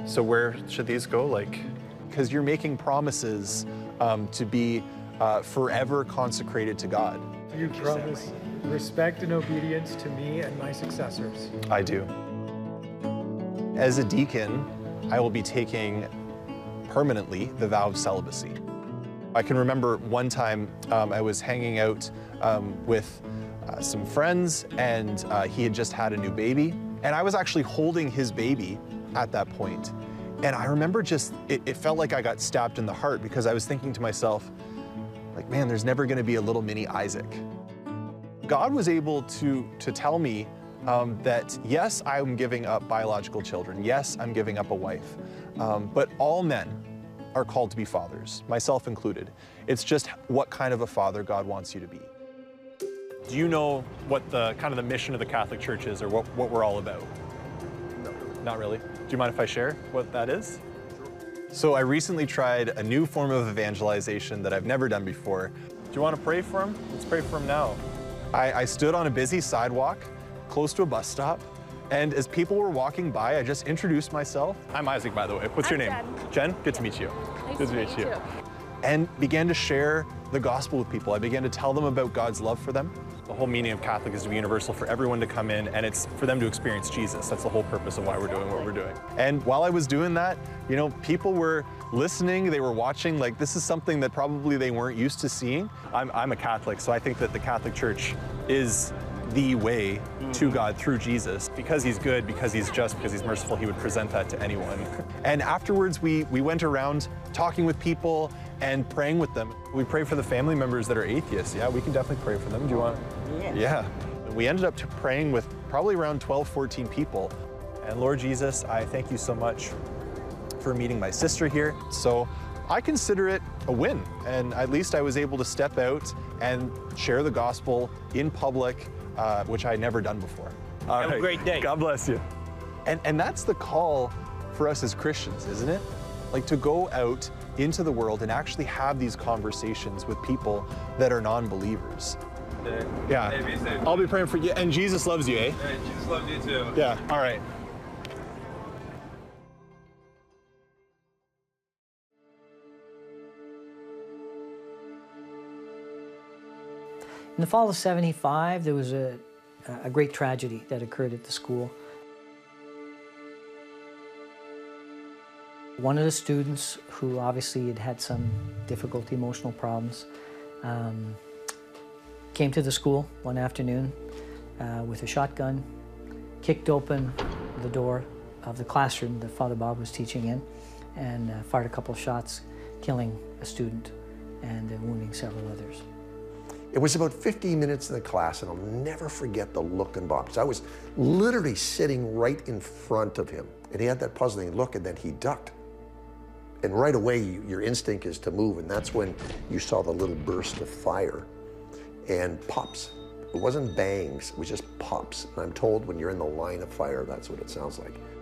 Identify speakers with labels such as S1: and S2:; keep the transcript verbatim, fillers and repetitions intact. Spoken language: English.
S1: So where should these go? Like, because you're making promises um, to be uh, forever consecrated to God.
S2: You promise respect and obedience to me and my successors.
S1: I do. As a deacon, I will be taking permanently the vow of celibacy. I can remember one time um, I was hanging out um, with uh, some friends, and uh, he had just had a new baby, and I was actually holding his baby at that point. And I remember just, it, it felt like I got stabbed in the heart, because I was thinking to myself, like, man, there's never gonna be a little mini Isaac. God was able to, to tell me um, that, yes, I'm giving up biological children. Yes, I'm giving up a wife. Um, but all men are called to be fathers, myself included. It's just what kind of a father God wants you to be. Do you know what the kind of the mission of the Catholic Church is, or what, what we're all about? No. Not really. Do you mind if I share what that is? So I recently tried a new form of evangelization that I've never done before. Do you want to pray for him? Let's pray for him now. I, I stood on a busy sidewalk close to a bus stop, and as people were walking by, I just introduced myself. I'm Isaac, by the way. What's
S3: I'm
S1: your name?
S3: Jen.
S1: Jen? Good to meet you.
S3: Nice
S1: Good
S3: to meet you.
S1: And began to share the gospel with people. I began to tell them about God's love for them. The whole meaning of Catholic is to be universal, for everyone to come in, and it's for them to experience Jesus. That's the whole purpose of why we're doing what we're doing. And while I was doing that, you know, people were listening, they were watching. Like, this is something that probably they weren't used to seeing. I'm, I'm a Catholic, so I think that the Catholic Church is the way mm-hmm. to God through Jesus. Because he's good, because he's just, because he's merciful, he would present that to anyone. And afterwards, we, we went around talking with people and praying with them. We pray for the family members that are atheists. Yeah, we can definitely pray for them. Do you want?
S4: Yeah.
S1: Yeah. We ended up to praying with probably around twelve, fourteen people. And Lord Jesus, I thank you so much for meeting my sister here. So I consider it a win. And at least I was able to step out and share the gospel in public, uh, which I had never done before.
S4: All Have right. a great day.
S1: God bless you. And, and that's the call for us as Christians, isn't it? Like, to go out into the world and actually have these conversations with people that are non-believers. Yeah.
S5: Hey, be safe.
S1: I'll be praying for you. And Jesus loves you, eh?
S5: Hey, Jesus loves you too.
S1: Yeah, all right.
S6: In the fall of seventy-five, there was a, a great tragedy that occurred at the school. One of the students, who obviously had had some difficult emotional problems, um, came to the school one afternoon uh, with a shotgun, kicked open the door of the classroom that Father Bob was teaching in, and uh, fired a couple of shots, killing a student and uh, wounding several others.
S7: It was about fifteen minutes in the class, and I'll never forget the look in Bob's. I was literally sitting right in front of him, and he had that puzzling look, and then he ducked. And right away, you, your instinct is to move, and that's when you saw the little burst of fire and pops. It wasn't bangs, it was just pops. And I'm told when you're in the line of fire, that's what it sounds like.